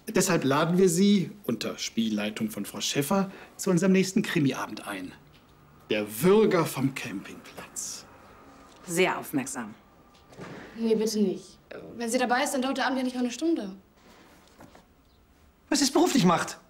Deshalb laden wir Sie unter Spielleitung von Frau Schäffer zu unserem nächsten Krimiabend ein. Der Würger vom Campingplatz. Sehr aufmerksam. Nee, bitte nicht. Wenn sie dabei ist, dann dauert der Abend ja nicht mal eine Stunde. Was sie es beruflich macht.